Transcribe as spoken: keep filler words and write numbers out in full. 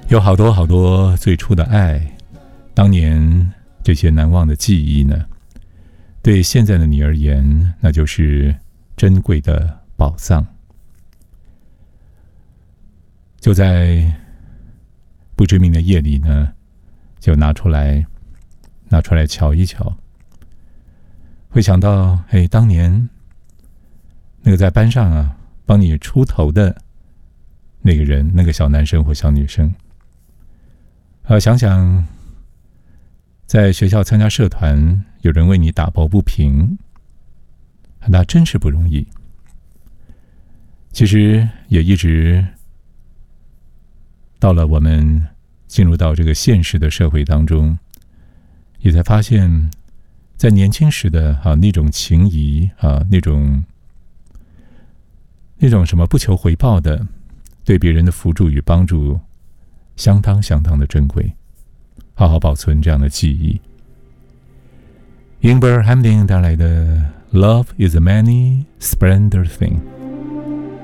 有好多好多最初的爱，当年这些难忘的记忆呢，对现在的你而言，那就是珍贵的宝藏。就在不知名的夜里呢，就拿出来拿出来瞧一瞧，会想到，哎，当年那个在班上啊帮你出头的那个人，那个小男生或小女生，呃，想想在学校参加社团，有人为你打抱不平，那真是不容易。其实也一直到了我们进入到这个现实的社会当中，也才发现，在年轻时的啊那种情谊啊那种那种什么不求回报的对别人的扶助与帮助，相当相当的珍贵，好好保存这样的记忆。Ingber Hamding 带来的 Love is a many splendid thing。